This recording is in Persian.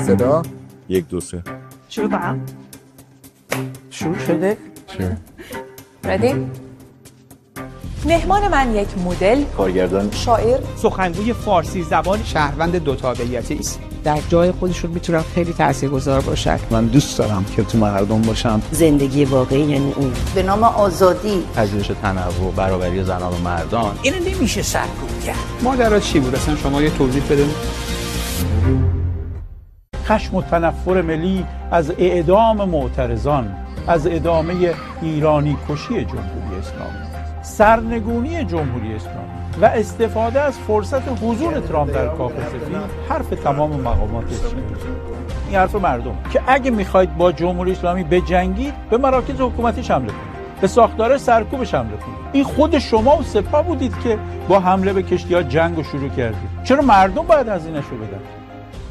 صدا 1 2 3 شروع کنم. شروع شده؟ ردی؟ مهمان من یک مدل، کارگردان، شاعر، سخنگوی فارسی زبان، شهروند دو تابعیتی است. در جای خودشون میتونن خیلی تاثیرگذار باشن. من دوست دارم که تو مردم باشم. زندگی واقعی یعنی اون. به نام آزادی، پذیرش تنوع، برابری زنان و مردان. اینو نمیشه سرکوب کرد. ماجرا چی بود اصلا؟ شما یه توضیح بده. خشم و تنفر ملی از اعدام معترضان، از ادامه ایرانی کشی جمهوری اسلامی، سرنگونی جمهوری اسلامی و استفاده از فرصت حضور ترامپ در کاخ سفید حرف تمام مقامات چینی. این حرف مردم که اگه میخواید با جمهوری اسلامی بجنگید به مراکز حکومتیش حمله کنید، به ساختار سرکوبش حمله کنید. این خود شما و سپاه بودید که با حمله به کشتی‌ها جنگ رو شروع کردید. چرا مردم باید هزینه‌شو بدن؟